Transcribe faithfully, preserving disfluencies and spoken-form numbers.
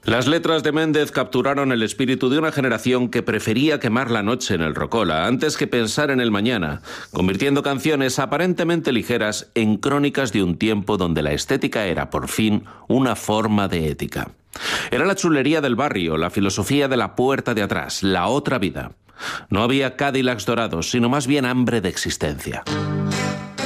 Las letras de Méndez capturaron el espíritu de una generación que prefería quemar la noche en el Rocola antes que pensar en el mañana, convirtiendo canciones aparentemente ligeras en crónicas de un tiempo donde la estética era, por fin, una forma de ética. Era la chulería del barrio, la filosofía de la puerta de atrás, la otra vida. No había Cadillacs dorados, sino más bien hambre de existencia.